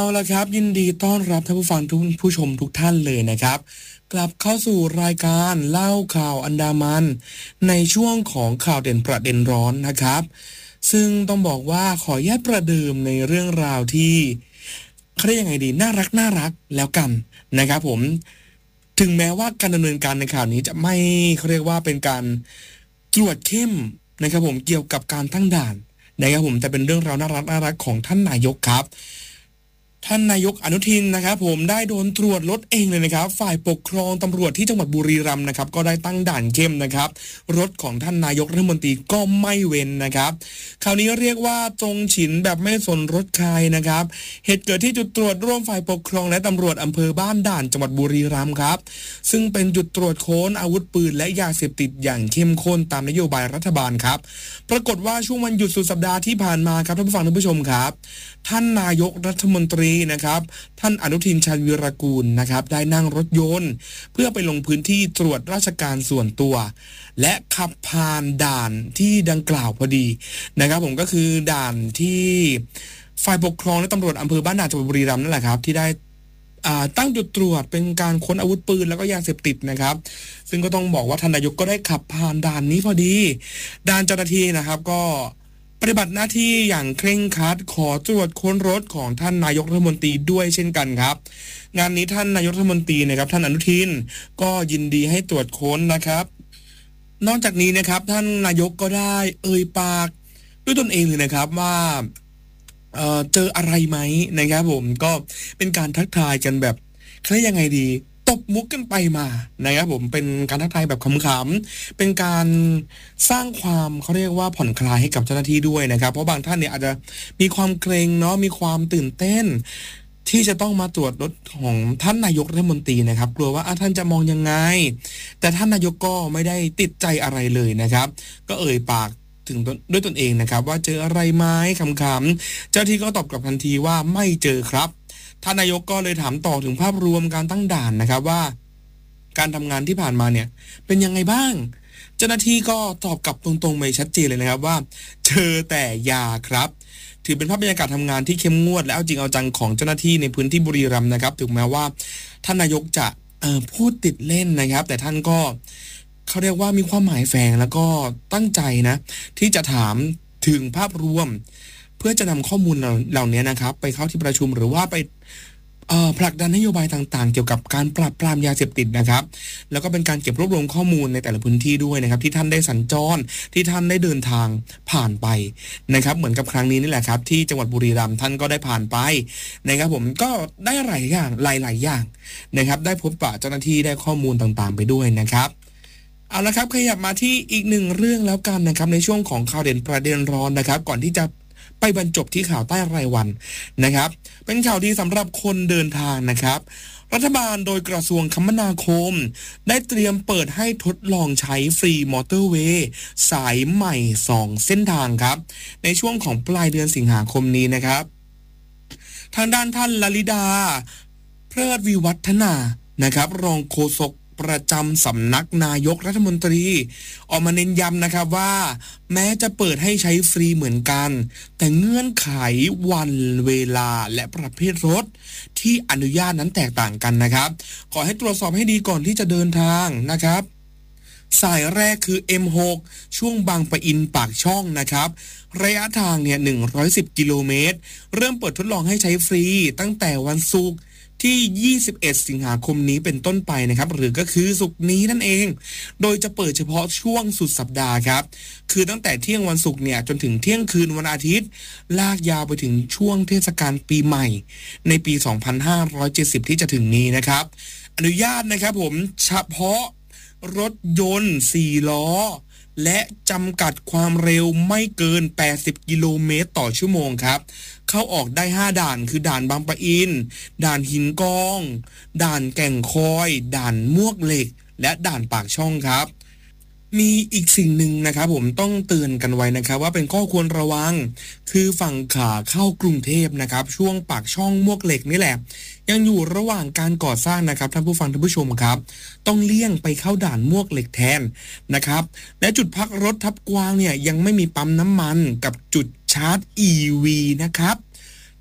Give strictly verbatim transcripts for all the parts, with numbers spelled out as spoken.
ละครับยินดีต้อนรับท่านผู้ฟังทุกผู้ชมทุกท่านเลยนะครับกลับเข้าสู่รายการเล่าข่าวอันดามันในช่วงของข่าวเด่นประเด็นร้อนนะครับซึ่งต้องบอกว่าขอแยกประเดิมในเรื่องราวที่เขาเรียกยังไงดีน่ารักน่ารักแล้วกันนะครับผมถึงแม้ว่าการดำเนินการในข่าวนี้จะไม่เขาเรียกว่าเป็นการตรวจเข้มนะครับผมเกี่ยวกับการตั้งด่านนะครับผมแต่เป็นเรื่องราวน่ารักน่ารักของท่านนายกครับท่านนายกอนุทินนะครับผมได้โดนตรวจรถเองเลยนะครับฝ่ายปกครองตำรวจที่จังหวัดบุรีรัมย์นะครับก็ได้ตั้งด่านเข้มนะครับรถของท่านนายกรัฐมนตรีก็ไม่เว้นนะครับคราวนี้เรียกว่าตรงฉินแบบไม่สนรถใครนะครับเหตุเกิดที่จุดตรวจร่วมฝ่ายปกครองและตำรวจอำเภอบ้านด่านจังหวัดบุรีรัมย์ครับซึ่งเป็นจุดตรวจค้นอาวุธปืนและยาเสพติดอย่างเข้มข้นตามนโยบายรัฐบาลครับปรากฏว่าช่วงวันหยุดสุดสัปดาห์ที่ผ่านมาครับท่านผู้ฟังท่านผู้ชมครับท่านนายกรัฐมนตรีนะครับท่านอนุทินชาญวีรกูลนะครับได้นั่งรถยนต์เพื่อไปลงพื้นที่ตรวจราชการส่วนตัวและขับผ่านด่านที่ดังกล่าวพอดีนะครับผมก็คือด่านที่ฝ่ายปกครองและตำรวจอำเภอบ้านด่านจังหวัดบุรีรัมย์นั่นแหละครับที่ได้ตั้งจุดตรวจเป็นการค้นอาวุธปืนแล้วก็ยาเสพติดนะครับซึ่งก็ต้องบอกว่าท่านนายกก็ได้ขับผ่านด่านนี้พอดีด่านเจ้าหน้าที่นะครับก็ปฏิบัติหน้าที่อย่างเคร่งครัดขอตรวจค้นรถของท่านนายกรัฐมนตรีด้วยเช่นกันครับงานนี้ท่านนายกรัฐมนตรีนะครับท่านอนุทินก็ยินดีให้ตรวจค้นนะครับนอกจากนี้นะครับท่านนายกก็ได้เอ่ยปากด้วยตนเองเลยนะครับว่าเอ่อเจออะไรไหมนะครับผมก็เป็นการทักทายกันแบบเขาเรียกยังไงดีตบมุกกันไปมานะครับผมเป็นการทักทายแบบขำๆเป็นการสร้างความเขาเรียกว่าผ่อนคลายให้กับเจ้าหน้าที่ด้วยนะครับเพราะบางท่านเนี่ยอาจจะมีความเกรงเนาะมีความตื่นเต้นที่จะต้องมาตรวจรถของท่านนายกรัฐมนตรีนะครับกลัวว่าท่านจะมองยังไงแต่ท่านนายกก็ไม่ได้ติดใจอะไรเลยนะครับก็เอ่ยปากถึงด้วยตนเองนะครับว่าเจออะไรไหมขำๆเจ้าที่ก็ตอบกลับทันทีว่าไม่เจอครับท่านนายกก็เลยถามต่อถึงภาพรวมการตั้งด่านนะครับว่าการทำงานที่ผ่านมาเนี่ยเป็นยังไงบ้างเจ้าหน้าที่ก็ตอบกลับตรงๆไปชัดเจนเลยนะครับว่าเจอแต่ยาครับถือเป็นภาพบรรยากาศทำงานที่เข้มงวดและเอาจริงเอาจังของเจ้าหน้าที่ในพื้นที่บุรีรัมย์นะครับถึงแม้ว่าท่านนายกจะเอ่อพูดติดเล่นนะครับแต่ท่านก็เขาเรียกว่ามีความหมายแฝงแล้วก็ตั้งใจนะที่จะถามถึงภาพรวมเพื่อจะนำข้อมูลเหล่านี้นะครับไปเข้าที่ประชุมหรือว่าไปผลักดันนโยบายต่างๆเกี่ยวกับการปราบปรามยาเสพติดนะครับแล้วก็เป็นการเก็บรวบรวมข้อมูลในแต่ละพื้นที่ด้วยนะครับที่ท่านได้สัญจรที่ท่านได้เดินทางผ่านไปนะครับเหมือนกับครั้งนี้นี่แหละครับที่จังหวัดบุรีรัมย์ท่านก็ได้ผ่านไปนะครับผมก็ได้หลายอย่างหลายๆอย่างนะครับได้พบปะเจ้าหน้าที่ได้ข้อมูลต่างๆไปด้วยนะครับเอาละครับขยับมาที่อีกหนึ่งเรื่องแล้วกันนะครับในช่วงของข่าวเด่นประเด็นร้อนนะครับก่อนที่จะไปบรรจบที่ข่าวใต้รายวันนะครับเป็นข่าวดีสำหรับคนเดินทางนะครับรัฐบาลโดยกระทรวงคมนาคมได้เตรียมเปิดให้ทดลองใช้ฟรีมอเตอร์เวย์สายใหม่สองเส้นทางครับในช่วงของปลายเดือนสิงหาคมนี้นะครับทางด้านท่านลลิดาเพลิดวิวัฒนานะครับรองโฆษกประจำสำนักนายกรัฐมนตรีออกมาเน้นย้ำนะครับว่าแม้จะเปิดให้ใช้ฟรีเหมือนกันแต่เงื่อนไขวันเวลาและประเภทรถที่อนุญาตนั้นแตกต่างกันนะครับขอให้ตรวจสอบให้ดีก่อนที่จะเดินทางนะครับสายแรกคือ เอ็ม หก ช่วงบางปะอินปากช่องนะครับระยะทางเนี่ยหนึ่งร้อยสิบกิโลเมตรเริ่มเปิดทดลองให้ใช้ฟรีตั้งแต่วันศุกร์ที่ยี่สิบเอ็ดสิงหาคมนี้เป็นต้นไปนะครับหรือก็คือศุกร์นี้นั่นเองโดยจะเปิดเฉพาะช่วงสุดสัปดาห์ครับคือตั้งแต่เที่ยงวันศุกร์เนี่ยจนถึงเที่ยงคืนวันอาทิตย์ลากยาวไปถึงช่วงเทศกาลปีใหม่ในปีสองพันห้าร้อยเจ็ดสิบที่จะถึงนี้นะครับอนุญาตนะครับผมเฉพาะรถยนต์สี่ล้อและจำกัดความเร็วไม่เกินแปดสิบกิโลเมตรต่อชั่วโมงครับเข้าออกได้ห้าด่านคือด่านบางปะอินด่านหินกองด่านแก่งคอยด่านมวกเหล็กและด่านปากช่องครับมีอีกสิ่งหนึ่งนะครับผมต้องเตือนกันไว้นะครับว่าเป็นข้อควรระวังคือฝั่งขาเข้ากรุงเทพนะครับช่วงปากช่องมวกเหล็กนี่แหละยังอยู่ระหว่างการก่อสร้างนะครับท่านผู้ฟังท่านผู้ชมครับต้องเลี่ยงไปเข้าด่านมวกเหล็กแทนนะครับและจุดพักรถทับกวางเนี่ยยังไม่มีปั๊มน้ำมันกับจุดชาร์จ อี วี นะครับ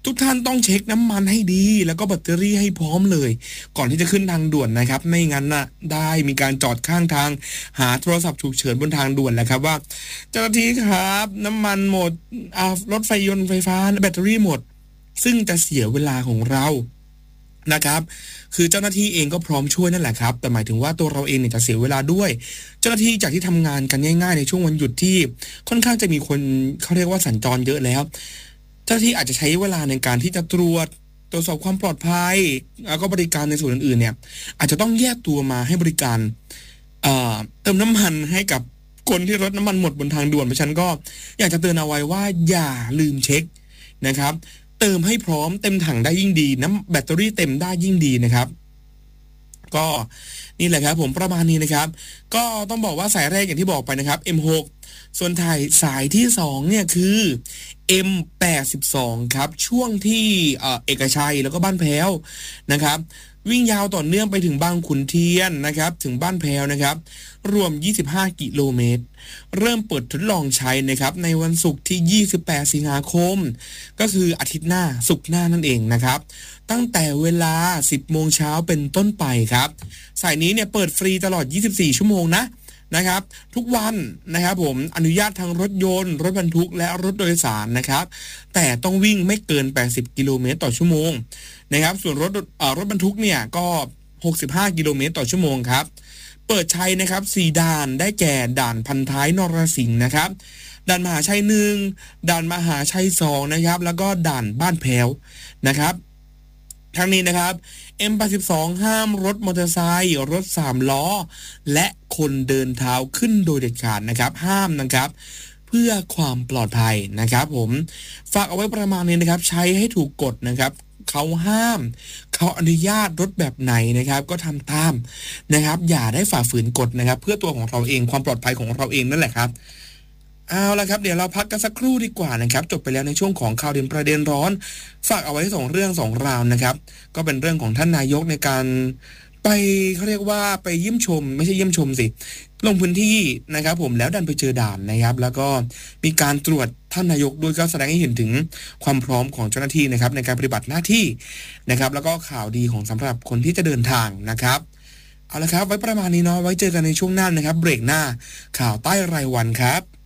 ทุกท่านต้องเช็คน้ำมันให้ดีแล้วก็แบตเตอรี่ให้พร้อมเลยก่อนที่จะขึ้นทางด่วนนะครับไม่งั้นน่ะได้มีการจอดข้างทางหาโทรศัพท์ฉุกเฉินบนทางด่วนแหละครับว่าเจ้าหน้าที่ครับน้ำมันหมดอ่ารถไฟยนต์ไฟฟ้าแบตเตอรี่หมดซึ่งจะเสียเวลาของเรานะครับคือเจ้าหน้าที่เองก็พร้อมช่วยนั่นแหละครับแต่หมายถึงว่าตัวเราเองเนี่ยจะเสียเวลาด้วยเจ้าหน้าที่จากที่ทำงานกันง่ายๆในช่วงวันหยุดที่ค่อนข้างจะมีคนเขาเรียกว่าสัญจรเยอะแล้วเจ้าหน้าที่อาจจะใช้เวลาในการที่จะตรวจตรวจสอบความปลอดภัยแล้วก็บริการในส่วนอื่นๆเนี่ยอาจจะต้องแยกตัวมาให้บริการเอ่อเติมน้ำมันให้กับคนที่รถน้ำมันหมดบนทางด่วนเพราะฉะนั้นก็อยากจะเตือนเอาไว้ว่าอย่าลืมเช็คนะครับเติมให้พร้อมเต็มถังได้ยิ่งดีน้ำแบตเตอรี่เต็มได้ยิ่งดีนะครับก็นี่แหละครับผมประมาณนี้นะครับก็ต้องบอกว่าสายแรกอย่างที่บอกไปนะครับ เอ็ม หก ส่วนถ่ายสายที่สองเนี่ยคือ เอ็ม แปดสิบสอง ครับช่วงที่เอ่อเอกชัยแล้วก็บ้านแพ้วนะครับวิ่งยาวต่อเนื่องไปถึงบางขุนเทียนนะครับถึงบ้านแพ้วนะครับรวมยี่สิบห้ากิโลเมตรเริ่มเปิดทดลองใช้นะครับในวันศุกร์ที่ยี่สิบแปดสิงหาคมก็คืออาทิตย์หน้าศุกร์หน้านั่นเองนะครับตั้งแต่เวลา สิบโมงเช้าเป็นต้นไปครับสายนี้เนี่ยเปิดฟรีตลอดยี่สิบสี่ชั่วโมงนะนะครับทุกวันนะครับผมอนุญาตทางรถยนต์รถบรรทุกและรถโดยสารนะครับแต่ต้องวิ่งไม่เกินแปดสิบกิโลเมตรต่อชั่วโมงนะครับส่วนรถเอ่อรถบรรทุกเนี่ยก็หกสิบห้ากิโลเมตรต่อชั่วโมงครับเปิดใช้นะครับสี่ด่านได้แก่ด่านพันท้ายนรสิงห์นะครับด่านมหาชัยหนึ่งด่านมหาชัยสองนะครับแล้วก็ด่านบ้านแพ้วนะครับทั้งนี้นะครับ เอ็ม แปดสิบสอง ห้ามรถมอเตอร์ไซค์รถสามล้อและคนเดินเท้าขึ้นโดยเด็ดขาดนะครับห้ามนะครับเพื่อความปลอดภัยนะครับผมฝากเอาไว้ประมาณนี้นะครับใช้ให้ถูกกฎนะครับเขาห้ามเขาอนุญาตรถแบบไหนนะครับก็ทำตามนะครับอย่าได้ฝ่าฝืนกฎนะครับเพื่อตัวของเราเองความปลอดภัยของเราเองนั่นแหละครับเอาละครับเดี๋ยวเราพักกันสักครู่ดีกว่านะครับจบไปแล้วในช่วงของข่าวเด่นประเด็นร้อนฝากเอาไว้สองเรื่องสองราวนะครับก็เป็นเรื่องของท่านนายกในการไปเขาเรียกว่าไปเยี่ยมชมไม่ใช่เยี่ยมชมสิลงพื้นที่นะครับผมแล้วดันไปเจอด่านนะครับแล้วก็มีการตรวจท่านนายกด้วยก็แสดงให้เห็นถึงความพร้อมของเจ้าหน้าที่นะครับในการปฏิบัติหน้าที่นะครับแล้วก็ข่าวดีของสำหรับคนที่จะเดินทางนะครับเอาละครับไว้ประมาณนี้เนาะไว้เจอกันในช่วงหน้านะครับเบรกหน้าข่าวใต้รายวันครับ